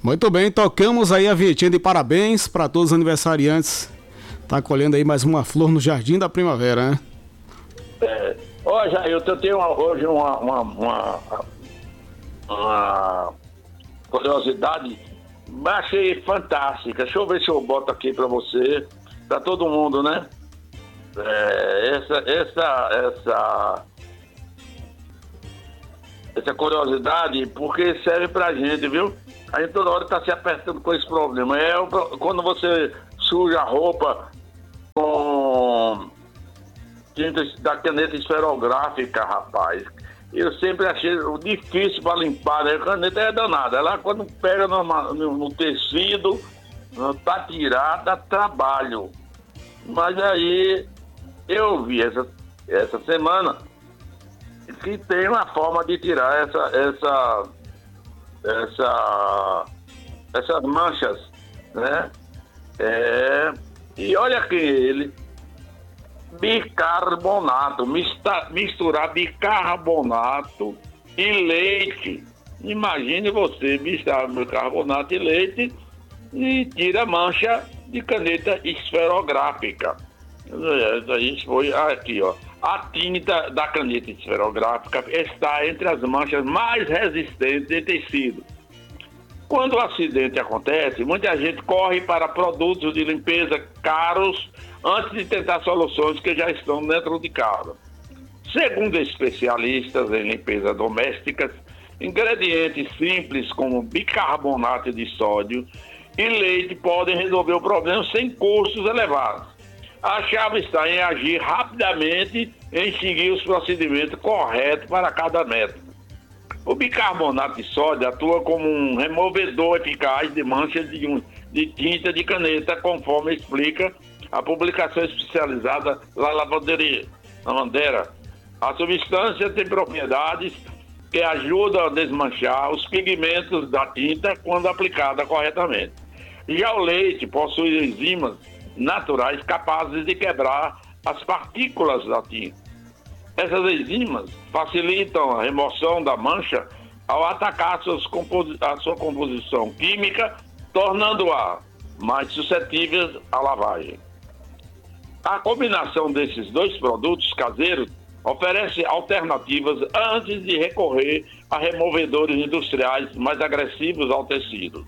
Muito bem, tocamos aí a vinhetinha de parabéns para todos os aniversariantes. Tá colhendo aí mais uma flor no Jardim da Primavera, né? Ó, Jair, eu tenho hoje uma curiosidade, achei fantástica. Deixa eu ver se eu boto aqui para você, para todo mundo, né? Essa curiosidade, porque serve pra gente, viu? A gente toda hora tá se apertando com esse problema. Quando você suja a roupa com tinta da caneta esferográfica, rapaz. Eu sempre achei difícil para limpar, né? A caneta é danada. Ela quando pega no tecido, para tirar, dá trabalho. Mas aí eu vi essa semana que tem uma forma de tirar essas manchas, né? E olha aqui ele, bicarbonato, misturar bicarbonato e leite. Imagine você misturar bicarbonato e leite e tira mancha de caneta esferográfica. Isso foi aqui, ó. A tinta da caneta esferográfica está entre as manchas mais resistentes de tecido. Quando o acidente acontece, muita gente corre para produtos de limpeza caros antes de tentar soluções que já estão dentro de casa. Segundo especialistas em limpeza doméstica, ingredientes simples como bicarbonato de sódio e leite podem resolver o problema sem custos elevados. A chave está em agir rapidamente e em seguir os procedimentos corretos para cada método. O bicarbonato de sódio atua como um removedor eficaz de manchas de tinta de caneta, conforme explica a publicação especializada La Lavandera. A substância tem propriedades que ajudam a desmanchar os pigmentos da tinta quando aplicada corretamente. Já o leite possui enzimas naturais capazes de quebrar as partículas da tinta. Essas enzimas facilitam a remoção da mancha ao atacar a sua composição química, tornando-a mais suscetível à lavagem. A combinação desses dois produtos caseiros oferece alternativas antes de recorrer a removedores industriais mais agressivos ao tecido.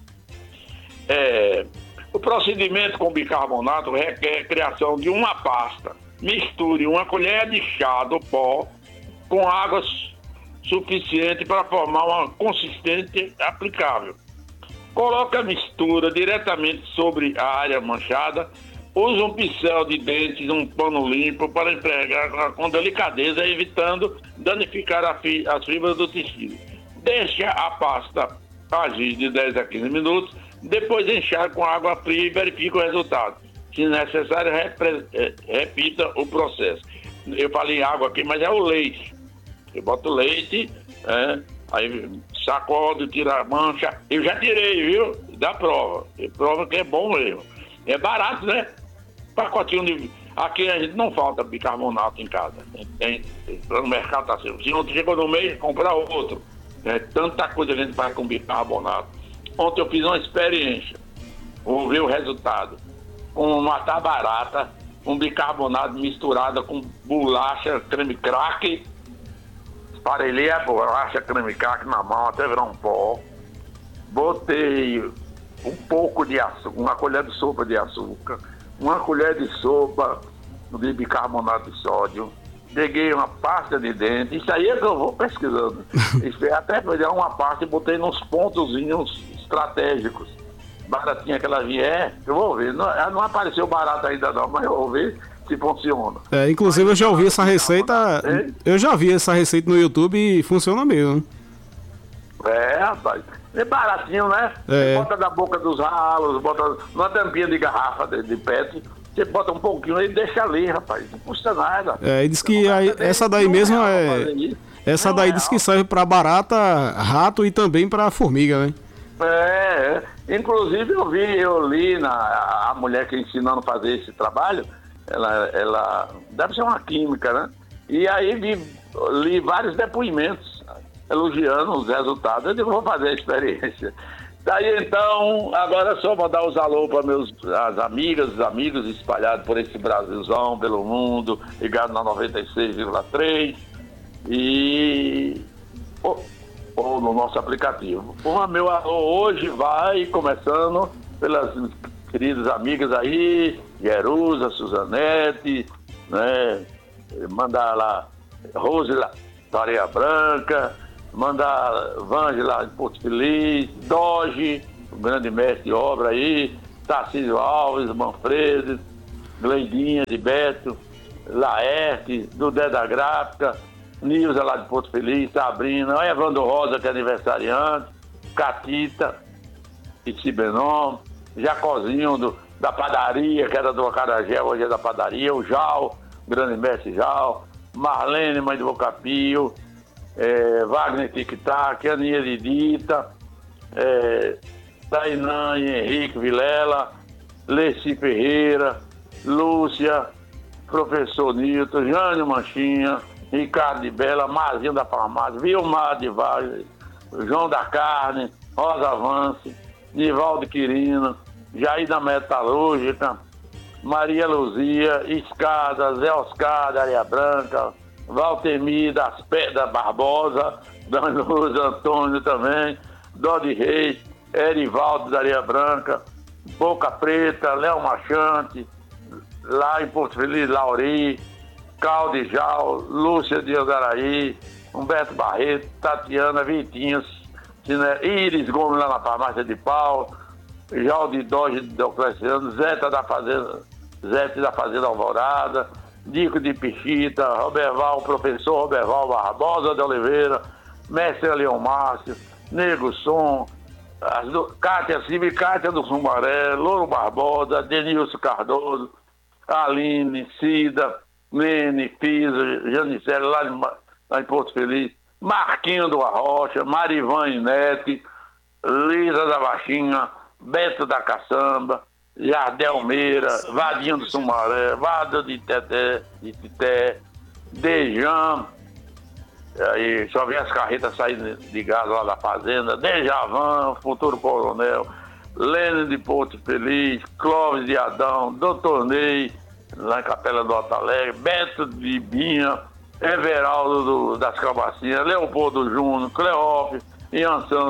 O procedimento com bicarbonato requer a criação de uma pasta. Misture uma colher de chá do pó com água suficiente para formar uma consistência aplicável. Coloque a mistura diretamente sobre a área manchada. Use um pincel de dentes, um pano limpo para entregar com delicadeza, evitando danificar as fibras do tecido. Deixe a pasta agir de 10 a 15 minutos, depois enxague com água fria e verifique o resultado. Se necessário, repita o processo. Eu falei água aqui, mas é o leite. Eu boto leite, aí sacodo, tira a mancha. Eu já tirei, viu? Dá prova. Prova que é bom mesmo. É barato, né? Pacotinho de... Aqui a gente não falta bicarbonato em casa. No mercado tá assim. Se não chegou no mês, comprar outro. Tanta coisa a gente faz com bicarbonato. Ontem eu fiz uma experiência. Vou ver o resultado. Com matar barata, com bicarbonato misturado com bolacha creme crack. Esparelhei a bolacha creme crack na mão até virar um pó. Botei um pouco de açúcar, uma colher de sopa de açúcar, uma colher de sopa de bicarbonato de sódio. Peguei uma pasta de dente. Isso aí é que eu vou pesquisando. Até pegar uma pasta e botei nos pontozinhos estratégicos. Baratinha que ela vier, eu vou ver. Não apareceu barato ainda não, mas eu vou ver se funciona. Inclusive eu já ouvi essa receita. Eu já vi essa receita no YouTube e funciona mesmo. Rapaz. É baratinho, né? Você bota da boca dos ralos, bota numa tampinha de garrafa de PET, você bota um pouquinho e deixa ali, rapaz. Não custa nada. E diz que essa daí mesmo essa daí diz que serve para barata, rato e também para formiga, né? Inclusive eu li a mulher que ensinando a fazer esse trabalho, ela deve ser uma química, né? E aí li vários depoimentos elogiando os resultados. Eu digo, vou fazer a experiência. Daí então, agora é só mandar os alô para as amigas, os amigos espalhados por esse Brasilzão, pelo mundo, ligado na 96,3 e ou no nosso aplicativo. O meu alô hoje vai começando pelas queridas amigas aí, Jerusa, Suzanete, né? Mandar lá Rose lá, da Areia Branca, mandar Vângela de Porto Feliz, Doge, o grande mestre de obra aí, Tarcísio Alves, Manfredo, Gleidinha de Beto, Laerte, Dudé da Gráfica, Nilza lá de Porto Feliz, Sabrina, Evandro Rosa, que é aniversariante, Catita, Itzibenon, Jacozinho da padaria, que era do Acarajé, hoje é da padaria, o Jal, grande mestre Jal, Marlene, mãe do Bocapio, Wagner Tic-Tac, Aninha Lidita, Tainã e Henrique Vilela, Leci Ferreira, Lúcia, Professor Nilton, Jânio Manchinha, Ricardo de Bela, Marzinho da Farmácia, Vilmar de Vale, João da Carne, Rosa Avance, Nivaldo Quirino, Jair da Metalúrgica, Maria Luzia, Escada, Zé Oscar da Areia Branca, Valtemir das Pedras Barbosa, Danus Antônio também, Dodi Reis, Erivaldo da Areia Branca, Boca Preta, Léo Machante, lá em Porto Feliz, Lauri, Caldijal, Lúcia de Andaraí, Humberto Barreto, Tatiana, Vitinhos, Iris Gomes lá na Farmácia de Pau, Jaldi Doge de Diocleciano, Zeta da Fazenda Alvorada, Dico de Pichita, Roberval, professor Roberval Barbosa de Oliveira, Mestre Leão Márcio, Nego Som, Cátia Silva e Cátia do Sumaré, Louro Barbosa, Denilson Cardoso, Aline, Cida, Nene, Pisa, Janicele, lá em Porto Feliz, Marquinho do Arrocha, Marivan Inete, Lisa da Baixinha, Beto da Caçamba, Jardel Meira, Vadinho do Sumaré, Vado de Tité, Dejan, aí só vem as carretas saindo de gás lá da fazenda, Dejavan, Futuro Coronel, Lênin de Porto Feliz, Clóvis de Adão, Doutor Ney, lá em Capela do Alto Alegre, Beto de Binha, Everaldo das Cabacinhas, Leopoldo Júnior, Cleófilo, Ian Santos,